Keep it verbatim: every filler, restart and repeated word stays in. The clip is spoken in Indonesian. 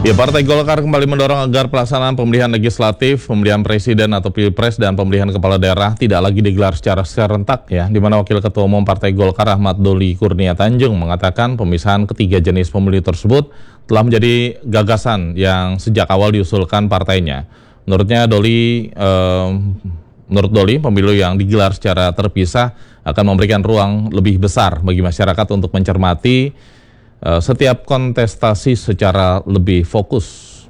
Ya, Partai Golkar kembali mendorong agar pelaksanaan pemilihan legislatif, pemilihan presiden atau pilpres dan pemilihan kepala daerah tidak lagi digelar secara serentak ya, di mana Wakil Ketua Umum Partai Golkar Ahmad Doli Kurnia Tanjung mengatakan pemisahan ketiga jenis pemilih tersebut telah menjadi gagasan yang sejak awal diusulkan partainya. Menurutnya Doli, eh, menurut Doli, pemilu yang digelar secara terpisah akan memberikan ruang lebih besar bagi masyarakat untuk mencermati setiap kontestasi secara lebih fokus.